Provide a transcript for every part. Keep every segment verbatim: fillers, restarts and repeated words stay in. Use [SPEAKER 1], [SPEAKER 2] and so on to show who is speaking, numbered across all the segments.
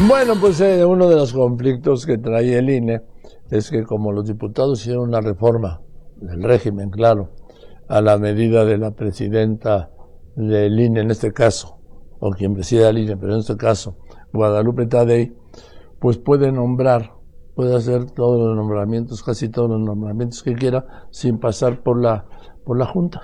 [SPEAKER 1] Bueno, pues eh, uno de los conflictos que trae el I N E es que como los diputados hicieron una reforma del régimen, claro, a la medida de la presidenta del I N E en este caso, o quien presida el I N E, pero en este caso, Guadalupe Tadei, pues puede nombrar, puede hacer todos los nombramientos, casi todos los nombramientos que quiera, sin pasar por la, por la Junta.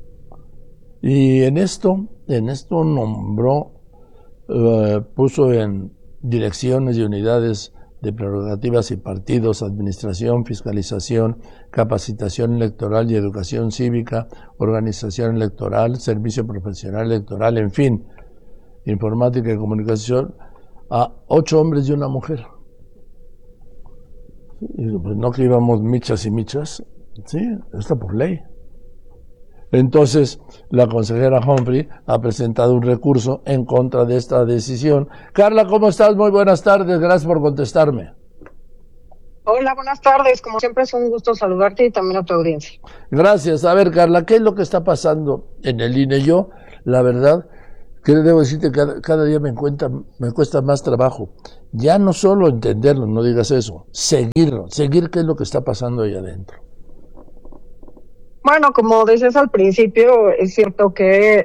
[SPEAKER 1] Y en esto, en esto nombró, uh, puso en direcciones y unidades de prerrogativas y partidos, administración, fiscalización, capacitación electoral y educación cívica, organización electoral, servicio profesional electoral, en fin, informática y comunicación, a ocho hombres y una mujer. Y pues no que íbamos michas y michas, sí, está por ley. Entonces, la consejera Humphrey ha presentado un recurso en contra de esta decisión. Carla, ¿cómo estás? Muy buenas tardes, gracias por contestarme.
[SPEAKER 2] Hola, buenas tardes. Como siempre es un gusto saludarte y también a tu audiencia.
[SPEAKER 1] Gracias. A ver, Carla, ¿qué es lo que está pasando en el I N E? Yo, la verdad, que debo decirte, cada, cada día me, cuenta, me cuesta más trabajo. Ya no solo entenderlo, no digas eso, seguirlo, seguir qué es lo que está pasando ahí adentro.
[SPEAKER 2] Bueno, como dices al principio, es cierto que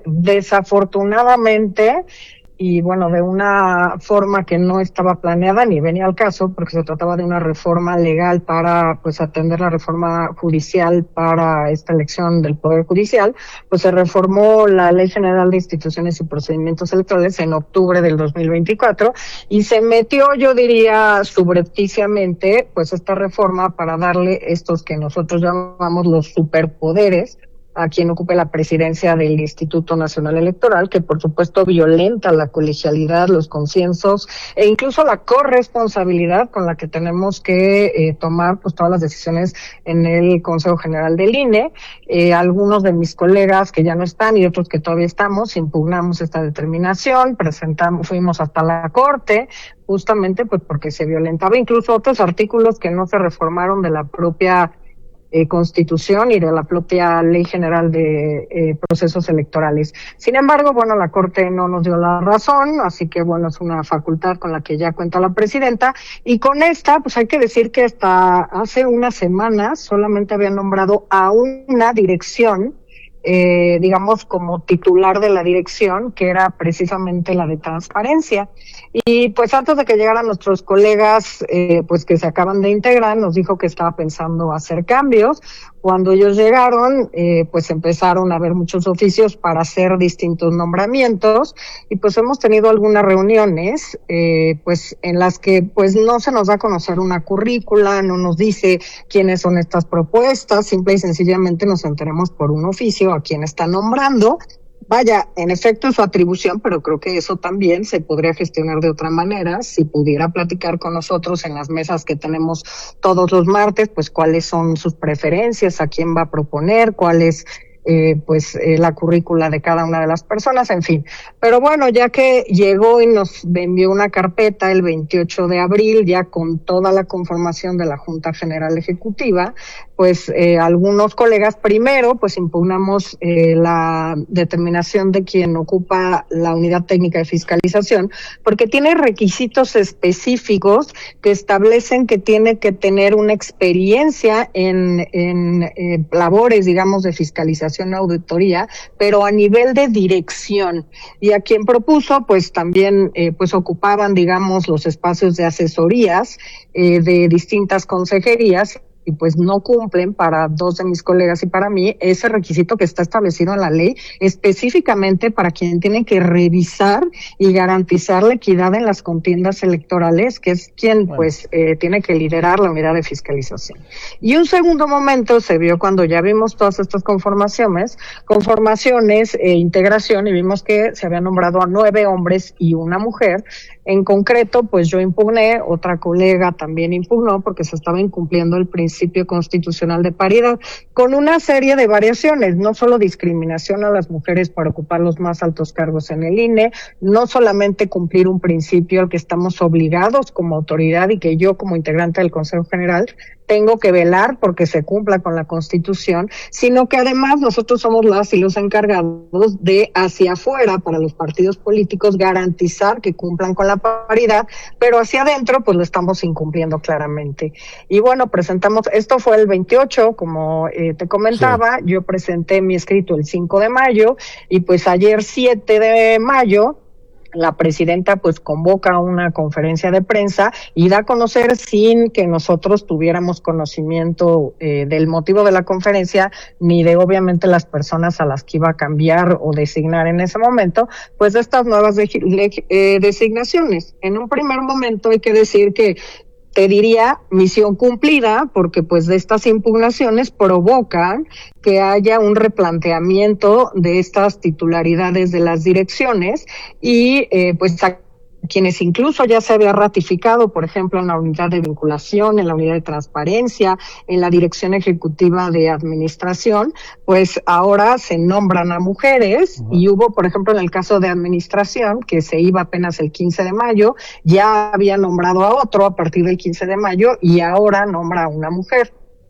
[SPEAKER 2] desafortunadamente, y bueno, de una forma que no estaba planeada ni venía al caso, porque se trataba de una reforma legal para pues atender la reforma judicial para esta elección del Poder Judicial, pues se reformó la Ley General de Instituciones y Procedimientos Electorales en octubre del dos mil veinticuatro y se metió, yo diría, subrepticiamente, pues esta reforma para darle estos que nosotros llamamos los superpoderes a quien ocupe la presidencia del Instituto Nacional Electoral, que por supuesto violenta la colegialidad, los consensos e incluso la corresponsabilidad con la que tenemos que eh, tomar pues todas las decisiones en el Consejo General del I N E. Eh, algunos de mis colegas que ya no están y otros que todavía estamos, impugnamos esta determinación, presentamos, fuimos hasta la Corte, justamente pues porque se violentaba incluso otros artículos que no se reformaron de la propia Eh, Constitución y de la propia Ley General de eh, Procesos Electorales. Sin embargo, bueno, la Corte no nos dio la razón, así que bueno, es una facultad con la que ya cuenta la presidenta, y con esta, pues hay que decir que hasta hace unas semanas solamente había nombrado a una dirección, eh, digamos, como titular de la dirección, que era precisamente la de transparencia. Y pues antes de que llegaran nuestros colegas, eh, pues que se acaban de integrar, nos dijo que estaba pensando hacer cambios. Cuando ellos llegaron, eh, pues empezaron a haber muchos oficios para hacer distintos nombramientos y pues hemos tenido algunas reuniones, eh, pues en las que pues no se nos da a conocer una currícula, no nos dice quiénes son estas propuestas, simple y sencillamente nos enteramos por un oficio a quién está nombrando. Vaya, en efecto es su atribución, pero creo que eso también se podría gestionar de otra manera, si pudiera platicar con nosotros en las mesas que tenemos todos los martes, pues cuáles son sus preferencias, a quién va a proponer, cuál es eh, pues eh, la currícula de cada una de las personas, en fin. Pero bueno, ya que llegó y nos envió una carpeta el veintiocho de abril, ya con toda la conformación de la Junta General Ejecutiva, pues eh, algunos colegas primero pues impugnamos eh, la determinación de quien ocupa la unidad técnica de fiscalización, porque tiene requisitos específicos que establecen que tiene que tener una experiencia en, en eh, labores, digamos, de fiscalización y auditoría, pero a nivel de dirección. Y a quien propuso, pues también eh, pues ocupaban, digamos, los espacios de asesorías eh, de distintas consejerías, y pues no cumplen para dos de mis colegas y para mí ese requisito que está establecido en la ley específicamente para quien tiene que revisar y garantizar la equidad en las contiendas electorales, que es quien bueno. pues eh, tiene que liderar la unidad de fiscalización. Y un segundo momento se vio cuando ya vimos todas estas conformaciones, conformaciones e integración, y vimos que se habían nombrado a nueve hombres y una mujer. En concreto, pues yo impugné, otra colega también impugnó porque se estaba incumpliendo el principio constitucional de paridad, con una serie de variaciones, no solo discriminación a las mujeres para ocupar los más altos cargos en el I N E, no solamente cumplir un principio al que estamos obligados como autoridad y que yo como integrante del Consejo General tengo que velar porque se cumpla con la Constitución, sino que además nosotros somos las y los encargados de hacia afuera, para los partidos políticos, garantizar que cumplan con la paridad, pero hacia adentro pues lo estamos incumpliendo claramente. Y bueno, presentamos, esto fue el veintiocho, como eh, te comentaba, sí. Yo presenté mi escrito el cinco de mayo, y pues ayer siete de mayo, la presidenta pues convoca una conferencia de prensa y da a conocer, sin que nosotros tuviéramos conocimiento eh, del motivo de la conferencia, ni de obviamente las personas a las que iba a cambiar o designar en ese momento, pues de estas nuevas de, eh, designaciones. En un primer momento hay que decir que te diría misión cumplida, porque pues de estas impugnaciones provocan que haya un replanteamiento de estas titularidades de las direcciones y eh, pues a quienes incluso ya se había ratificado, por ejemplo, en la unidad de vinculación, en la unidad de transparencia, en la dirección ejecutiva de administración, pues ahora se nombran a mujeres. Uh-huh. Y hubo, por ejemplo, en el caso de administración, que se iba apenas el quince de mayo, ya había nombrado a otro a partir del quince de mayo y ahora nombra a una mujer.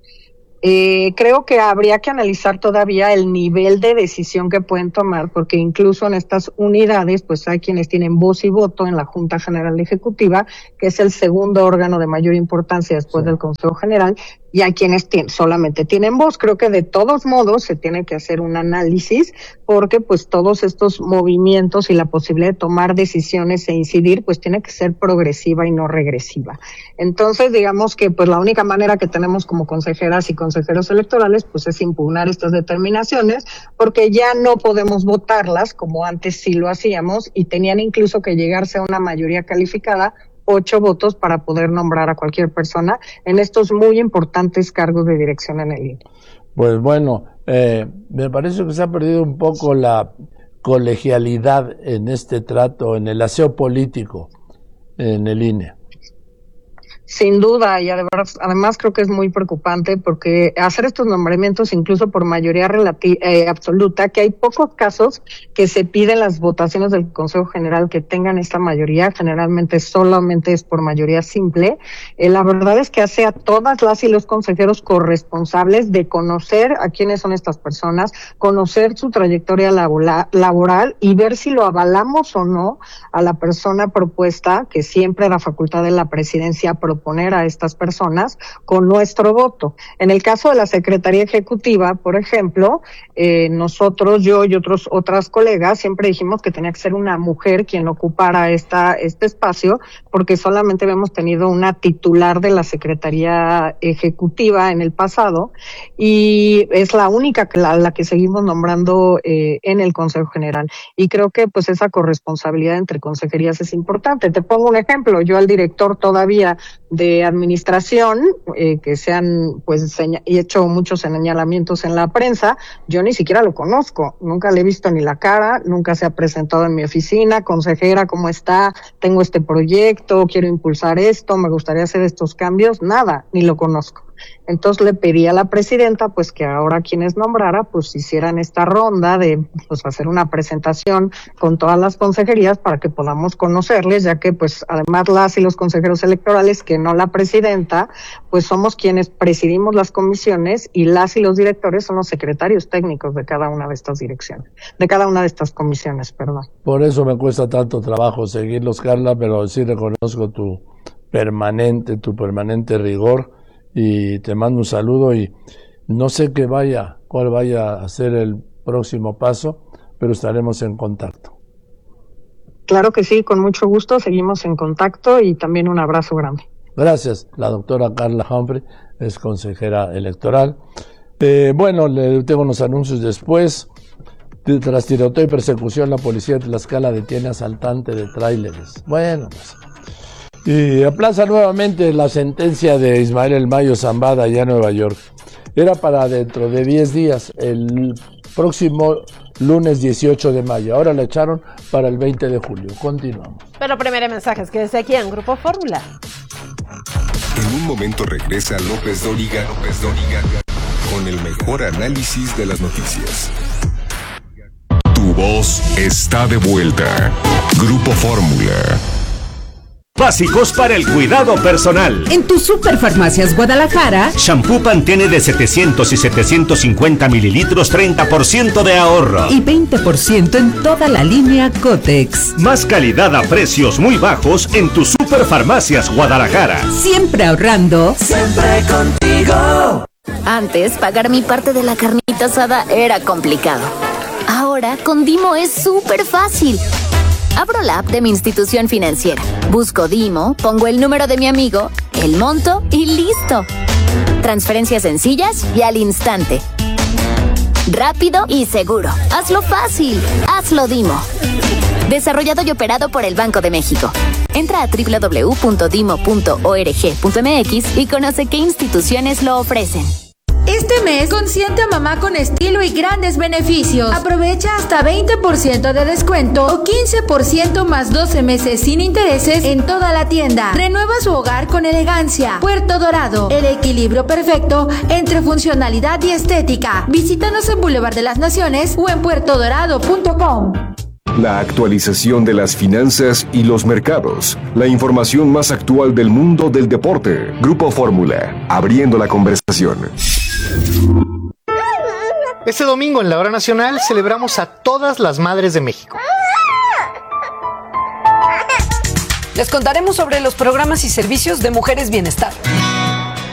[SPEAKER 2] Eh, creo que habría que analizar todavía el nivel de decisión que pueden tomar, porque incluso en estas unidades, pues hay quienes tienen voz y voto en la Junta General Ejecutiva, que es el segundo órgano de mayor importancia después sí. del Consejo General, y hay quienes tienen, solamente tienen voz. Creo que de todos modos se tiene que hacer un análisis, porque pues todos estos movimientos y la posibilidad de tomar decisiones e incidir, pues tiene que ser progresiva y no regresiva. Entonces, digamos que pues la única manera que tenemos como consejeras y consejeros electorales, pues es impugnar estas determinaciones, porque ya no podemos votarlas como antes sí lo hacíamos, y tenían incluso que llegarse a una mayoría calificada, ocho votos, para poder nombrar a cualquier persona en estos muy importantes cargos de dirección en el I N E.
[SPEAKER 1] Pues bueno, eh, me parece que se ha perdido un poco la colegialidad en este trato, en el aseo político en el I N E.
[SPEAKER 2] Sin duda, y además creo que es muy preocupante, porque hacer estos nombramientos incluso por mayoría relati- eh, absoluta, que hay pocos casos que se piden las votaciones del Consejo General que tengan esta mayoría, generalmente solamente es por mayoría simple. Eh, la verdad es que hace a todas las y los consejeros corresponsables de conocer a quiénes son estas personas, conocer su trayectoria laboral, laboral y ver si lo avalamos o no a la persona propuesta, que siempre la facultad de la presidencia proponer a estas personas con nuestro voto. En el caso de la Secretaría Ejecutiva, por ejemplo, eh, nosotros, yo y otros otras colegas, siempre dijimos que tenía que ser una mujer quien ocupara esta este espacio, porque solamente habíamos tenido una titular de la Secretaría Ejecutiva en el pasado, y es la única que la, la que seguimos nombrando eh, en el Consejo General. Y creo que pues esa corresponsabilidad entre consejerías es importante. Te pongo un ejemplo. Yo al director todavía de administración, eh, que se han pues seña- hecho muchos señalamientos en la prensa, yo ni siquiera lo conozco, nunca le he visto ni la cara, nunca se ha presentado en mi oficina. Consejera, ¿cómo está? Tengo este proyecto, quiero impulsar esto, me gustaría hacer estos cambios, nada, ni lo conozco. Entonces le pedí a la presidenta pues que ahora quienes nombrara pues hicieran esta ronda de pues hacer una presentación con todas las consejerías para que podamos conocerles, ya que pues además las y los consejeros electorales, que no la presidenta, pues somos quienes presidimos las comisiones, y las y los directores son los secretarios técnicos de cada una de estas direcciones, de cada una de estas comisiones, perdón.
[SPEAKER 1] Por eso me cuesta tanto trabajo seguirlos, Carla, pero sí reconozco tu permanente, tu permanente rigor. Y te mando un saludo, y no sé qué vaya, cuál vaya a ser el próximo paso, pero estaremos en contacto.
[SPEAKER 2] Claro que sí, con mucho gusto, seguimos en contacto, y también un abrazo grande.
[SPEAKER 1] Gracias. La doctora Carla Humphrey es consejera electoral. Eh, bueno, le tengo unos anuncios después. Tras tiroteo y persecución, la policía de Tlaxcala detiene a asaltante de tráileres. Bueno, pues... Y aplaza nuevamente la sentencia de Ismael El Mayo Zambada allá en Nueva York. Era para dentro de diez días, el próximo lunes dieciocho de mayo. Ahora la echaron para el veinte de julio. Continuamos.
[SPEAKER 3] Pero primero mensajes que desde aquí en Grupo Fórmula.
[SPEAKER 4] En un momento regresa López Dóriga, López Dóriga con el mejor análisis de las noticias. Tu voz está de vuelta. Grupo Fórmula.
[SPEAKER 5] básicos para el cuidado personal.
[SPEAKER 6] En tu Superfarmacias Guadalajara,
[SPEAKER 5] Shampoo Pantene de setecientos y setecientos cincuenta mililitros, treinta por ciento de ahorro.
[SPEAKER 6] Y veinte por ciento en toda la línea Cotex.
[SPEAKER 5] Más calidad a precios muy bajos en tu Superfarmacias Guadalajara.
[SPEAKER 6] Siempre ahorrando.
[SPEAKER 7] Siempre contigo. Antes, pagar mi parte de la carnita asada era complicado. Ahora, con Dimo es súper fácil. Abro la app de mi institución financiera, busco Dimo, pongo el número de mi amigo, el monto y listo. Transferencias sencillas y al instante. Rápido y seguro. Hazlo fácil. Hazlo Dimo. Desarrollado y operado por el Banco de México. Entra a doble u doble u doble u punto dimo punto org punto m x y conoce qué instituciones lo ofrecen.
[SPEAKER 8] Este mes consiente a mamá con estilo y grandes beneficios. Aprovecha hasta veinte por ciento de descuento o quince por ciento más doce meses sin intereses en toda la tienda. Renueva su hogar con elegancia. Puerto Dorado, el equilibrio perfecto entre funcionalidad y estética. Visítanos en Boulevard de las Naciones o en puerto dorado punto com.
[SPEAKER 4] La actualización de las finanzas y los mercados. La información más actual del mundo del deporte. Grupo Fórmula, abriendo la conversación.
[SPEAKER 9] Este domingo en la Hora Nacional celebramos a todas las madres de México.
[SPEAKER 10] Les contaremos sobre los programas y servicios de Mujeres Bienestar.